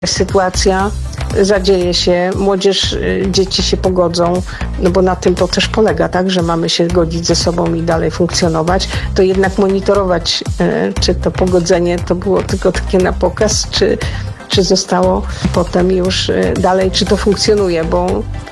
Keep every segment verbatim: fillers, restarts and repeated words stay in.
Sytuacja zadzieje się, młodzież, dzieci się pogodzą, no bo na tym to też polega, tak, że mamy się godzić ze sobą i dalej funkcjonować, to jednak monitorować, czy to pogodzenie to było tylko takie na pokaz, czy, czy zostało potem już dalej, czy to funkcjonuje, bo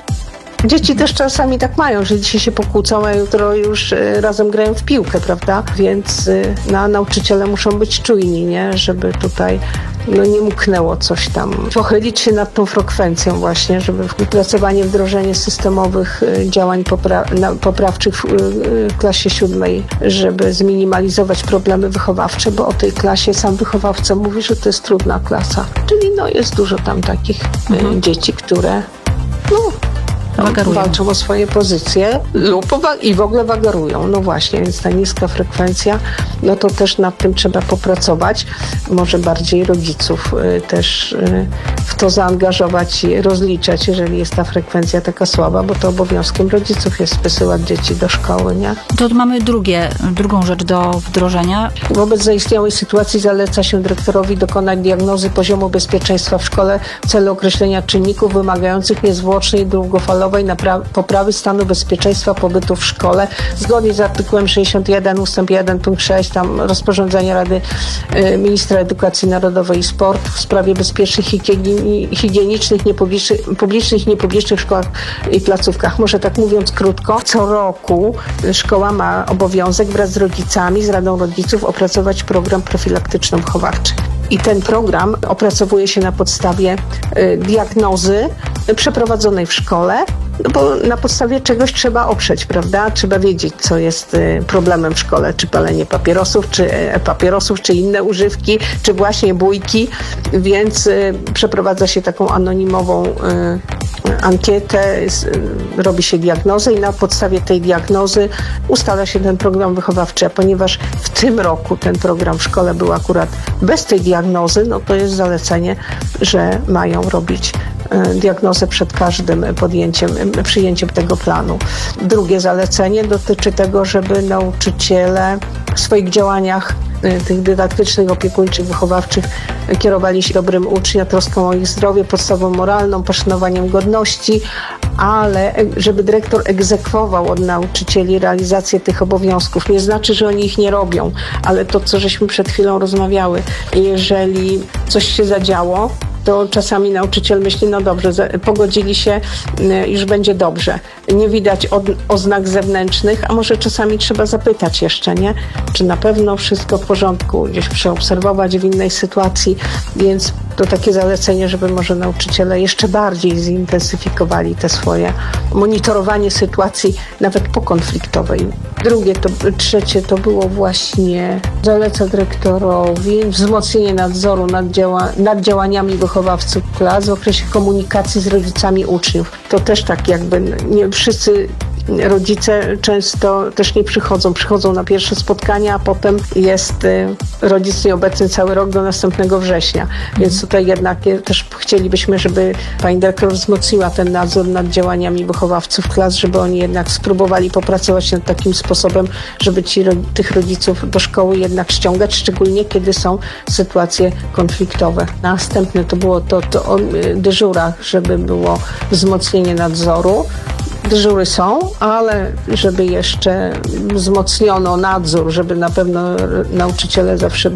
dzieci też czasami tak mają, że dzisiaj się pokłócą, a jutro już razem grają w piłkę, prawda? Więc no, nauczyciele muszą być czujni, nie? Żeby tutaj no, nie mknęło coś tam. Pochylić się nad tą frekwencją właśnie, żeby wypracowanie, wdrożenie systemowych działań popra- poprawczych w, w klasie siódmej, żeby zminimalizować problemy wychowawcze, bo o tej klasie sam wychowawca mówi, że to jest trudna klasa. Czyli no, jest dużo tam takich mhm. dzieci, które no, Wagarują. walczą o swoje pozycje lub i w ogóle wagarują. No właśnie, więc ta niska frekwencja, no to też nad tym trzeba popracować. Może bardziej rodziców y, też y, w to zaangażować i rozliczać, jeżeli jest ta frekwencja taka słaba, bo to obowiązkiem rodziców jest wysyłać dzieci do szkoły, nie? To mamy drugie, drugą rzecz do wdrożenia. Wobec zaistniałej sytuacji zaleca się dyrektorowi dokonać diagnozy poziomu bezpieczeństwa w szkole w celu określenia czynników wymagających niezwłocznej, długofalowej napra- poprawy stanu bezpieczeństwa pobytu w szkole zgodnie z artykułem sześćdziesiąt jeden ustęp jeden punkt sześć tam rozporządzenia Rady y, Ministra Edukacji Narodowej i Sportu w sprawie bezpiecznych, higieni- higienicznych, niepublicznych, publicznych i niepublicznych szkołach i placówkach. Może tak mówiąc krótko, co roku szkoła ma obowiązek wraz z rodzicami, z Radą Rodziców opracować program profilaktyczno-wychowawczy. I ten program opracowuje się na podstawie y, diagnozy przeprowadzonej w szkole, no bo na podstawie czegoś trzeba oprzeć, prawda? Trzeba wiedzieć, co jest y, problemem w szkole, czy palenie papierosów, czy e, papierosów, czy inne używki, czy właśnie bójki, więc y, przeprowadza się taką anonimową y, ankietę, y, robi się diagnozę i na podstawie tej diagnozy ustala się ten program wychowawczy, a ponieważ w tym roku ten program w szkole był akurat bez tej diagnozy, no to jest zalecenie, że mają robić diagnozę przed każdym podjęciem, przyjęciem tego planu. Drugie zalecenie dotyczy tego, żeby nauczyciele w swoich działaniach tych dydaktycznych, opiekuńczych, wychowawczych kierowali się dobrym uczniom, troską o ich zdrowie, podstawą moralną, poszanowaniem godności, ale żeby dyrektor egzekwował od nauczycieli realizację tych obowiązków. Nie znaczy, że oni ich nie robią, ale to, co żeśmy przed chwilą rozmawiały, jeżeli coś się zadziało, to czasami nauczyciel myśli, no dobrze, pogodzili się, już będzie dobrze. Nie widać od, oznak zewnętrznych, a może czasami trzeba zapytać jeszcze, nie? Czy na pewno wszystko w porządku, gdzieś przeobserwować w innej sytuacji, więc to takie zalecenie, żeby może nauczyciele jeszcze bardziej zintensyfikowali te swoje monitorowanie sytuacji, nawet pokonfliktowej. Drugie, to, trzecie to było właśnie zaleca dyrektorowi wzmocnienie nadzoru nad, działa, nad działaniami wychowawców klas w okresie komunikacji z rodzicami uczniów. To też tak jakby nie wszyscy rodzice często też nie przychodzą. Przychodzą na pierwsze spotkania, a potem jest y, rodzic nieobecny cały rok do następnego września. Więc tutaj jednak też chcielibyśmy, żeby pani dyrektor wzmocniła ten nadzór nad działaniami wychowawców klas, żeby oni jednak spróbowali popracować nad takim sposobem, żeby ci, tych rodziców do szkoły jednak ściągać, szczególnie kiedy są sytuacje konfliktowe. Następne to było to, to o dyżurach, żeby było wzmocnienie nadzoru. Dyżury są, ale żeby jeszcze wzmocniono nadzór, żeby na pewno nauczyciele zawsze